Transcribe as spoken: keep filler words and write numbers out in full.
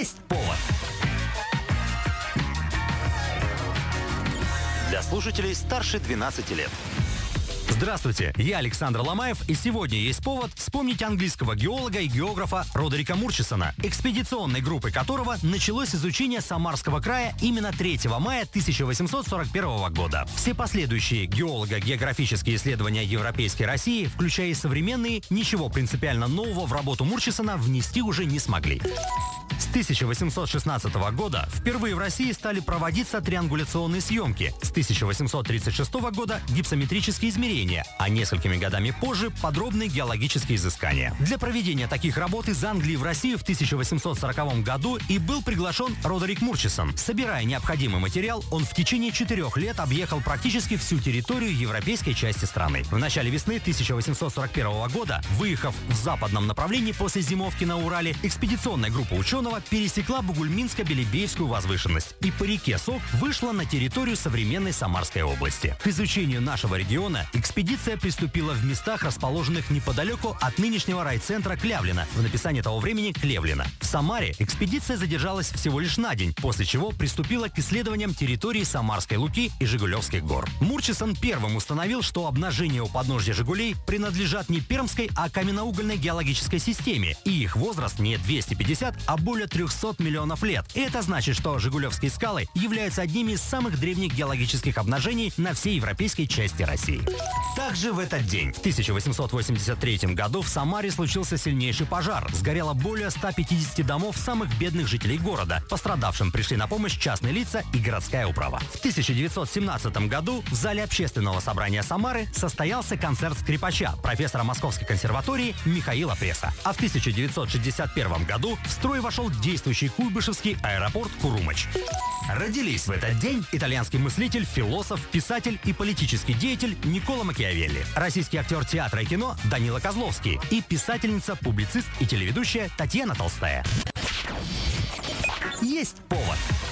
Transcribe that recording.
Есть повод. Для слушателей старше двенадцати лет. Здравствуйте, я Александр Ломаев, и сегодня есть повод вспомнить английского геолога и географа Родерика Мурчисона, экспедиционной группой которого началось изучение Самарского края именно третьего мая тысяча восемьсот сорок первого года. Все последующие геолого-географические исследования Европейской России, включая и современные, ничего принципиально нового в работу Мурчисона внести уже не смогли. С тысяча восемьсот шестнадцатого года впервые в России стали проводиться триангуляционные съемки. С тысяча восемьсот тридцать шестого года гипсометрические измерения, а несколькими годами позже подробные геологические изыскания. Для проведения таких работ из Англии в Россию в тысяча восемьсот сороковом году и был приглашен Родерик Мурчисон. Собирая необходимый материал, он в течение четырех лет объехал практически всю территорию европейской части страны. В начале весны тысяча восемьсот сорок первого года, выехав в западном направлении после зимовки на Урале, экспедиционная группа ученых пересекла Бугульминско-Белебеевскую возвышенность и по реке Сок вышла на территорию современной Самарской области. К изучению нашего региона экспедиция приступила в местах, расположенных неподалеку от нынешнего райцентра Клявлина, в написании того времени Клевлина. В Самаре экспедиция задержалась всего лишь на день, после чего приступила к исследованиям территории Самарской Луки и Жигулевских гор. Мурчисон первым установил, что обнажения у подножья Жигулей принадлежат не пермской, а каменноугольной геологической системе, и их возраст не двести пятьдесят, а более трехсот миллионов лет. И это значит, что Жигулевские скалы являются одними из самых древних геологических обнажений на всей европейской части России. Также в этот день, в тысяча восемьсот восемьдесят третьем году, в Самаре случился сильнейший пожар. Сгорело более ста пятидесяти домов самых бедных жителей города. Пострадавшим пришли на помощь частные лица и городская управа. В тысяча девятьсот семнадцатом году в зале общественного собрания Самары состоялся концерт скрипача, профессора Московской консерватории Михаила Пресса. А в тысяча девятьсот шестьдесят первом году в строй вошел действующий куйбышевский аэропорт Курумыч. Родились в этот день итальянский мыслитель, философ, писатель и политический деятель Никколо Макиавелли, российский актер театра и кино Данила Козловский и писательница, публицист и телеведущая Татьяна Толстая. Есть повод.